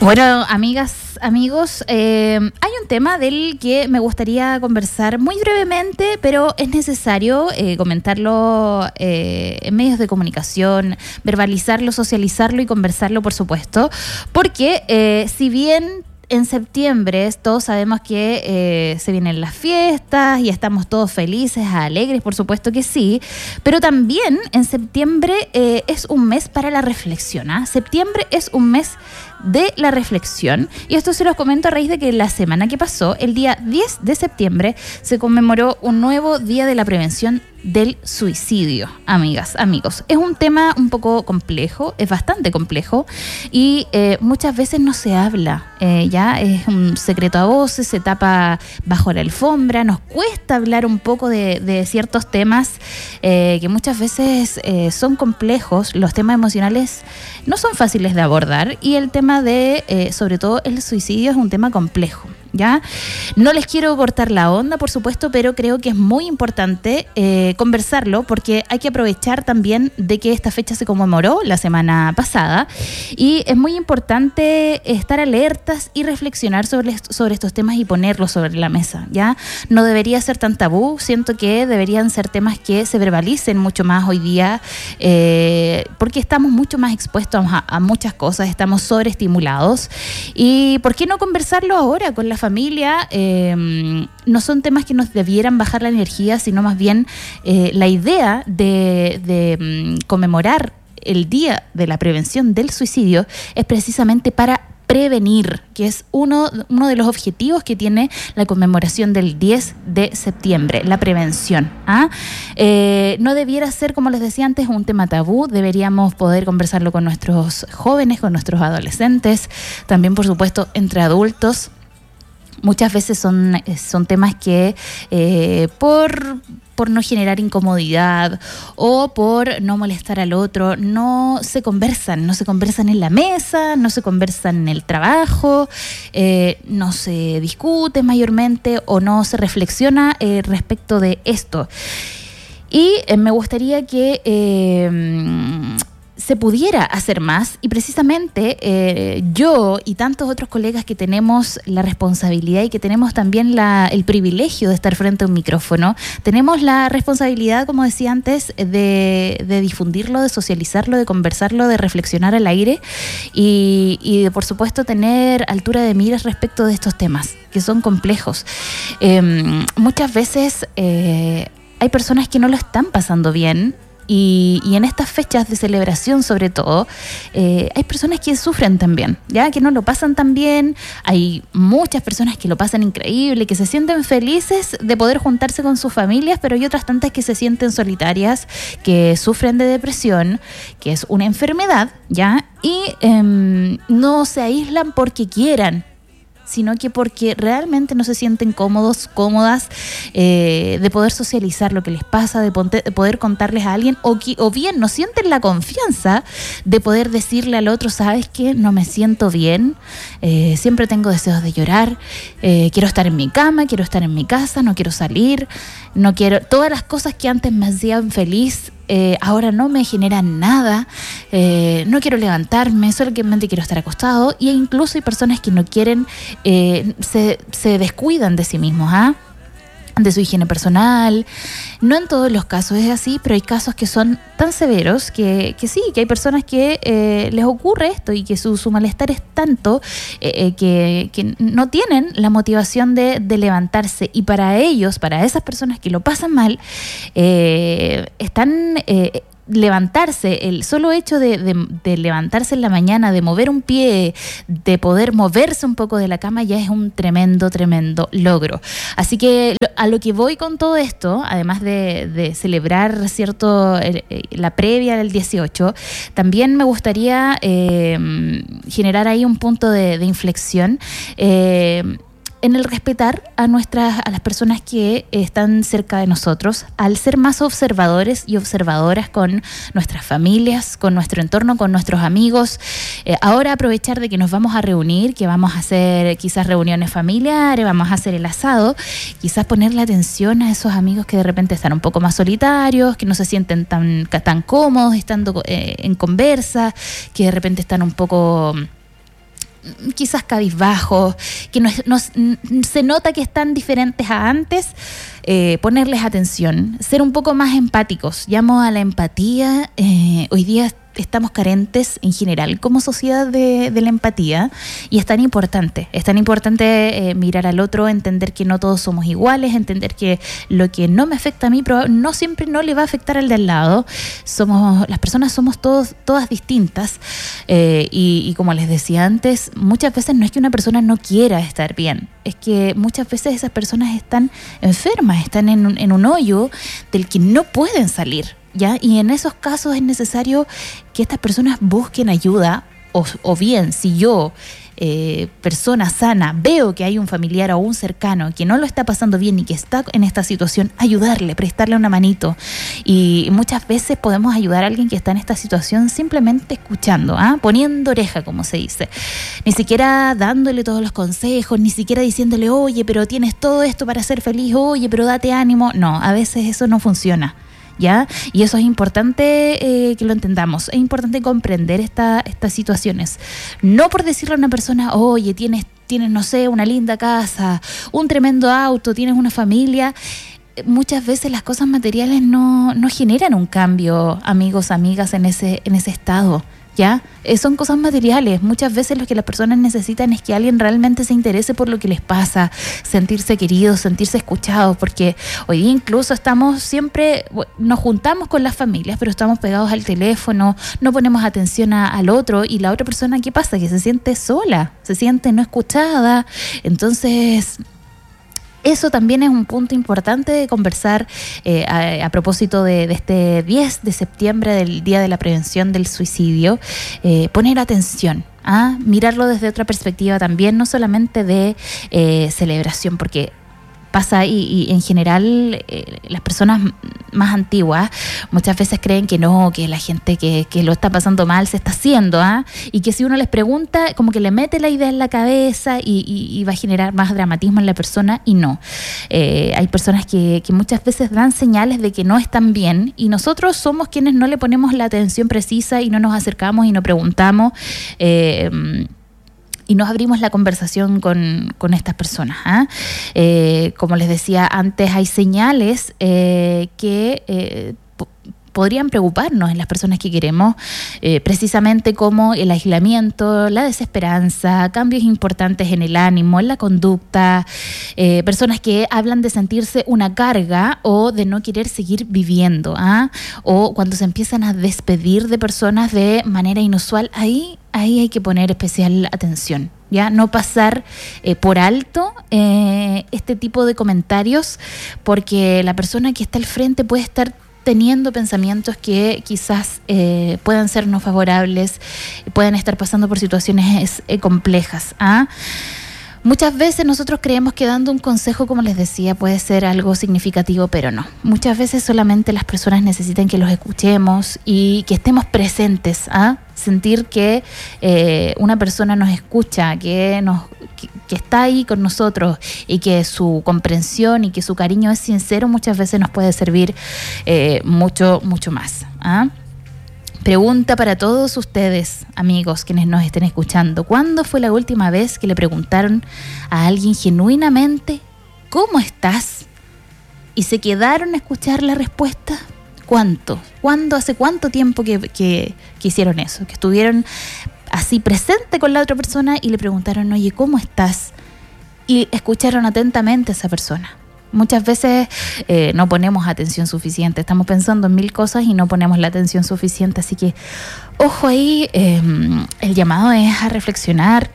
Bueno, amigas, amigos, hay un tema del que me gustaría conversar muy brevemente, pero es necesario comentarlo en medios de comunicación, verbalizarlo, socializarlo y conversarlo, por supuesto, porque si bien en septiembre todos sabemos que se vienen las fiestas y estamos todos felices, alegres, por supuesto que sí, pero también en septiembre es un mes para la reflexión, ¿ah? Septiembre es un mes de la reflexión, y esto se los comento a raíz de que la semana que pasó, el día 10 de septiembre, se conmemoró un nuevo día de la prevención del suicidio. Amigas, amigos, es un tema un poco complejo, es bastante complejo, y muchas veces no se habla, ya es un secreto a voces, se tapa bajo la alfombra, nos cuesta hablar un poco de ciertos temas que muchas veces son complejos. Los temas emocionales no son fáciles de abordar, y el tema de, sobre todo el suicidio, es un tema complejo, ¿ya? No les quiero cortar la onda, por supuesto, pero creo que es muy importante conversarlo, porque hay que aprovechar también de que esta fecha se conmemoró la semana pasada, y es muy importante estar alertas y reflexionar sobre estos temas y ponerlos sobre la mesa, ¿ya? No debería ser tan tabú, siento que deberían ser temas que se verbalicen mucho más hoy día, porque estamos mucho más expuestos a muchas cosas, estamos sobreestimulados, y ¿por qué no conversarlo ahora con la familia? No son temas que nos debieran bajar la energía, sino más bien la idea de conmemorar el Día de la Prevención del Suicidio es precisamente para prevenir, que es uno de los objetivos que tiene la conmemoración del 10 de septiembre, la prevención, ¿ah? No debiera ser, como les decía antes, un tema tabú. Deberíamos poder conversarlo con nuestros jóvenes, con nuestros adolescentes, también, por supuesto, entre adultos. Muchas veces son temas que por no generar incomodidad o por no molestar al otro, no se conversan en la mesa, no se conversan en el trabajo, no se discute mayormente o no se reflexiona respecto de esto. Y me gustaría que se pudiera hacer más, y precisamente yo y tantos otros colegas que tenemos la responsabilidad y que tenemos también el privilegio de estar frente a un micrófono, tenemos la responsabilidad, como decía antes, de difundirlo, de socializarlo, de conversarlo, de reflexionar al aire y de, por supuesto, tener altura de miras respecto de estos temas que son complejos. Muchas veces hay personas que no lo están pasando bien. Y en estas fechas de celebración, sobre todo, hay personas que sufren también, ya que no lo pasan tan bien. Hay muchas personas que lo pasan increíble, que se sienten felices de poder juntarse con sus familias, pero hay otras tantas que se sienten solitarias, que sufren de depresión, que es una enfermedad, ya, y no se aíslan porque quieran, sino que porque realmente no se sienten cómodas de poder socializar lo que les pasa, de poder contarles a alguien, o bien no sienten la confianza de poder decirle al otro: ¿sabes qué? No me siento bien, siempre tengo deseos de llorar, quiero estar en mi cama, quiero estar en mi casa, no quiero salir, no quiero, todas las cosas que antes me hacían feliz, ahora no me generan nada, no quiero levantarme, solamente quiero estar acostado. Y incluso hay personas que no quieren, se descuidan de sí mismos, de su higiene personal. No en todos los casos es así, pero hay casos que son tan severos que sí, que hay personas que les ocurre esto, y que su malestar es tanto que no tienen la motivación de levantarse. Y para ellos, para esas personas que lo pasan mal, están levantarse, el solo hecho de levantarse en la mañana, de mover un pie, de poder moverse un poco de la cama, ya es un tremendo logro. Así que a lo que voy con todo esto, además de celebrar la previa del 18, también me gustaría generar ahí un punto de inflexión en el respetar a las personas que están cerca de nosotros, al ser más observadores y observadoras con nuestras familias, con nuestro entorno, con nuestros amigos. Ahora aprovechar de que nos vamos a reunir, que vamos a hacer quizás reuniones familiares, vamos a hacer el asado, quizás ponerle atención a esos amigos que de repente están un poco más solitarios, que no se sienten tan cómodos estando en conversa, que de repente están un poco quizás cabizbajos, que se nota que están diferentes a antes, ponerles atención, ser un poco más empáticos. Llamo a la empatía. Hoy día estamos carentes en general como sociedad de la empatía, y es tan importante mirar al otro, entender que no todos somos iguales, entender que lo que no me afecta a mí no siempre no le va a afectar al de al lado. Las personas somos todas distintas, y como les decía antes, muchas veces no es que una persona no quiera estar bien, es que muchas veces esas personas están enfermas, están en un hoyo del que no pueden salir, ¿ya? Y en esos casos es necesario que estas personas busquen ayuda, o bien, si yo, persona sana, veo que hay un familiar o un cercano que no lo está pasando bien y que está en esta situación, ayudarle, prestarle una manito. Y muchas veces podemos ayudar a alguien que está en esta situación simplemente escuchando, poniendo oreja, como se dice. Ni siquiera dándole todos los consejos, ni siquiera diciéndole, oye, pero tienes todo esto para ser feliz, oye, pero date ánimo. No, a veces eso no funciona, ¿ya? Y eso es importante, que lo entendamos. Es importante comprender estas situaciones. No por decirle a una persona, oye, tienes, no sé, una linda casa, un tremendo auto, tienes una familia. Muchas veces las cosas materiales no generan un cambio, amigos, amigas, en ese estado, ¿ya? Son cosas materiales. Muchas veces lo que las personas necesitan es que alguien realmente se interese por lo que les pasa, sentirse queridos, sentirse escuchados, porque hoy día incluso nos juntamos con las familias, pero estamos pegados al teléfono, no ponemos atención al otro, y la otra persona, ¿qué pasa? Que se siente sola, se siente no escuchada. Entonces, eso también es un punto importante de conversar, a propósito de este 10 de septiembre, del Día de la Prevención del Suicidio. Poner atención, mirarlo desde otra perspectiva también, no solamente de celebración, porque pasa y en general las personas más antiguas muchas veces creen que no, que la gente que lo está pasando mal se está haciendo, y que si uno les pregunta, como que le mete la idea en la cabeza y va a generar más dramatismo en la persona, y no. Hay personas que muchas veces dan señales de que no están bien, y nosotros somos quienes no le ponemos la atención precisa y no nos acercamos y no preguntamos, y nos abrimos la conversación con estas personas. Como les decía antes, hay señales que podrían preocuparnos en las personas que queremos, precisamente como el aislamiento, la desesperanza, cambios importantes en el ánimo, en la conducta, personas que hablan de sentirse una carga o de no querer seguir viviendo, o cuando se empiezan a despedir de personas de manera inusual. Ahí hay que poner especial atención, ¿ya? No pasar por alto este tipo de comentarios, porque la persona que está al frente puede estar teniendo pensamientos que quizás puedan ser no favorables, pueden estar pasando por situaciones complejas. Muchas veces nosotros creemos que dando un consejo, como les decía, puede ser algo significativo, pero no. Muchas veces solamente las personas necesitan que los escuchemos y que estemos presentes, sentir que una persona nos escucha, que está ahí con nosotros, y que su comprensión y que su cariño es sincero, muchas veces nos puede servir mucho más. Pregunta para todos ustedes, amigos, quienes nos estén escuchando. ¿Cuándo fue la última vez que le preguntaron a alguien genuinamente ¿cómo estás? ¿Y se quedaron a escuchar la respuesta? ¿Cuánto? ¿Hace cuánto tiempo que hicieron eso? Que estuvieron así presente con la otra persona y le preguntaron, oye, ¿cómo estás? Y escucharon atentamente a esa persona. Muchas veces no ponemos atención suficiente, estamos pensando en mil cosas y no ponemos la atención suficiente, así que ojo ahí. El llamado es a reflexionar,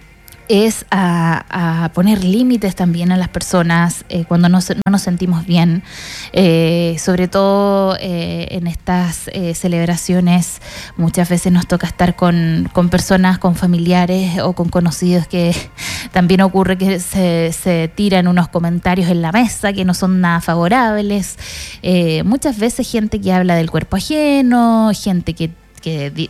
es a poner límites también a las personas cuando no nos sentimos bien, sobre todo en estas celebraciones. Muchas veces nos toca estar con personas, con familiares o con conocidos, que también ocurre que se tiran unos comentarios en la mesa que no son nada favorables. Muchas veces gente que habla del cuerpo ajeno, gente que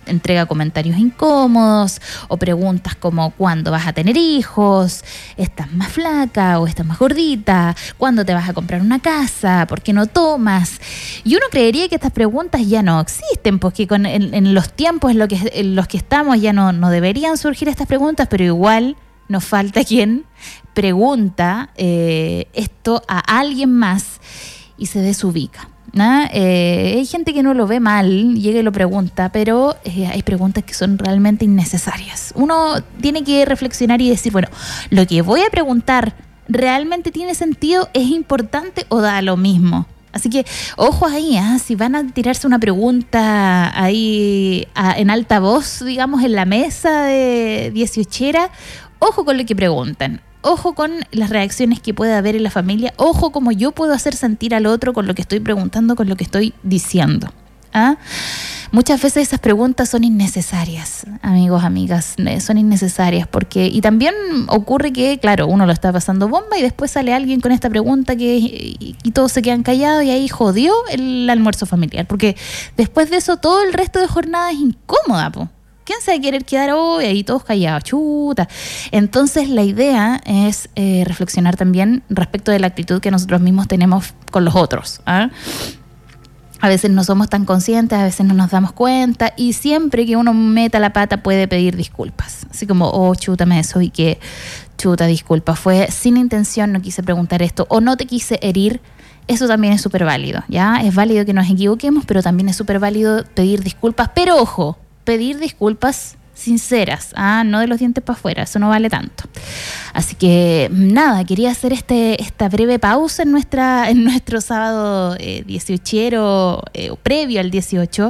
entrega comentarios incómodos o preguntas como ¿cuándo vas a tener hijos? ¿Estás más flaca o estás más gordita? ¿Cuándo te vas a comprar una casa? ¿Por qué no tomas? Y uno creería que estas preguntas ya no existen, porque en los tiempos en los que estamos ya no deberían surgir estas preguntas, pero igual nos falta quien pregunta esto a alguien más y se desubica. Hay gente que no lo ve mal, llega y lo pregunta, pero hay preguntas que son realmente innecesarias. Uno tiene que reflexionar y decir, bueno, lo que voy a preguntar realmente tiene sentido, es importante o da lo mismo. Así que ojo ahí, si van a tirarse una pregunta ahí en alta voz, digamos, en la mesa de 18era, ojo con lo que preguntan. Ojo con las reacciones que puede haber en la familia. Ojo cómo yo puedo hacer sentir al otro con lo que estoy preguntando, con lo que estoy diciendo. Muchas veces esas preguntas son innecesarias, amigos, amigas. Son innecesarias y también ocurre que, claro, uno lo está pasando bomba y después sale alguien con esta pregunta y todos se quedan callados y ahí jodió el almuerzo familiar. Porque después de eso todo el resto de jornada es incómoda, po. ¿Quién se va a querer quedar hoy? Ahí todos callados, chuta. Entonces la idea es reflexionar también respecto de la actitud que nosotros mismos tenemos con los otros. A veces no somos tan conscientes, a veces no nos damos cuenta y siempre que uno meta la pata puede pedir disculpas. Así como, chuta, me desubiqué, chuta, disculpa, fue sin intención, no quise preguntar esto o no te quise herir. Eso también es súper válido, ¿ya? Es válido que nos equivoquemos, pero también es súper válido pedir disculpas. Pero ojo, pedir disculpas sinceras, no de los dientes para afuera, eso no vale tanto. Así que nada, quería hacer esta breve pausa en nuestro sábado 18ero, previo al 18,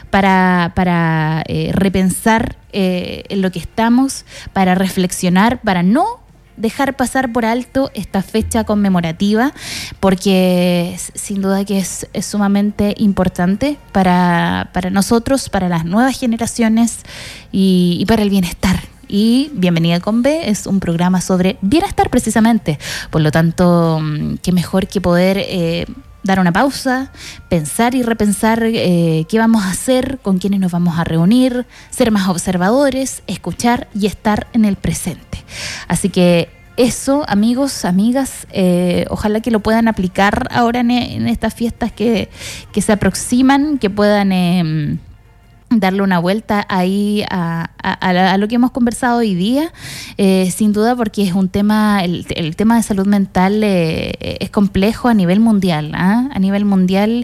para repensar en lo que estamos, para reflexionar, para no dejar pasar por alto esta fecha conmemorativa, porque sin duda que es sumamente importante para nosotros, para las nuevas generaciones y para el bienestar. Y Bienvenida con B es un programa sobre bienestar precisamente. Por lo tanto, qué mejor que poder dar una pausa, pensar y repensar qué vamos a hacer, con quiénes nos vamos a reunir, ser más observadores, escuchar y estar en el presente. Así que eso, amigos, amigas, ojalá que lo puedan aplicar ahora en estas fiestas que se aproximan, que puedan darle una vuelta ahí a lo que hemos conversado hoy día, sin duda, porque es un tema, el tema de salud mental es complejo a nivel mundial. A nivel mundial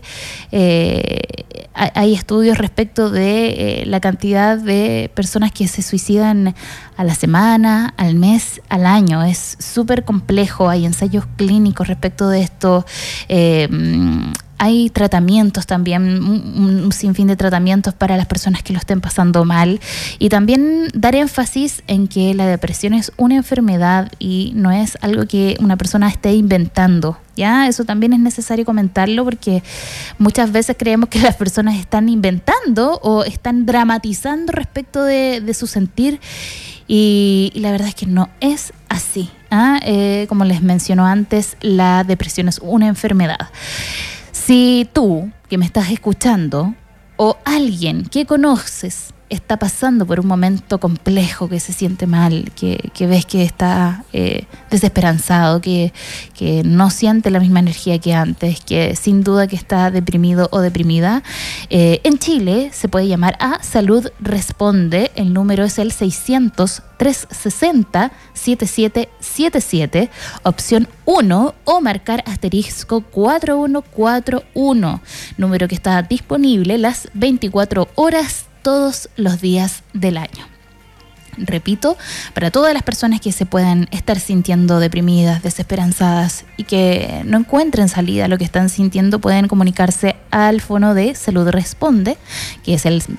hay estudios respecto de la cantidad de personas que se suicidan a la semana, al mes, al año. Es súper complejo, hay ensayos clínicos respecto de esto. Hay tratamientos también, un sinfín de tratamientos para las personas que lo estén pasando mal. Y también dar énfasis en que la depresión es una enfermedad y no es algo que una persona esté inventando. ¿Ya? Eso también es necesario comentarlo, porque muchas veces creemos que las personas están inventando o están dramatizando respecto de su sentir. Y la verdad es que no es así. Como les mencionó antes, la depresión es una enfermedad. Si tú, que me estás escuchando, o alguien que conoces está pasando por un momento complejo, que se siente mal, que ves que está desesperanzado, que no siente la misma energía que antes, que sin duda que está deprimido o deprimida, en Chile se puede llamar a Salud Responde. El número es el 600-360-7777, opción 1, o marcar asterisco 4141, número que está disponible las 24 horas todos los días del año. Repito, para todas las personas que se puedan estar sintiendo deprimidas, desesperanzadas y que no encuentren salida a lo que están sintiendo, pueden comunicarse al fono de Salud Responde, que es el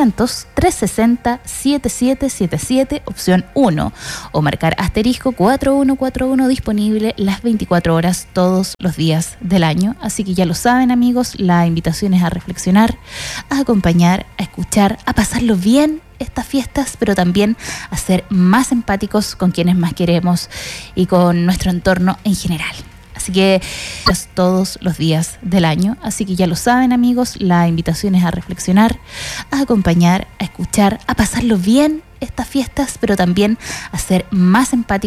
600-360-7777, opción 1, o marcar asterisco 4141, disponible las 24 horas todos los días del año. Así que ya lo saben, amigos, la invitación es a reflexionar, a acompañar, a escuchar, a pasarlo bien estas fiestas, pero también a ser más empáticos con quienes más queremos y con nuestro entorno en general. Así que es todos los días del año. Así que ya lo saben, amigos, la invitación es a reflexionar, a acompañar, a escuchar, a pasarlo bien estas fiestas, pero también a ser más empáticos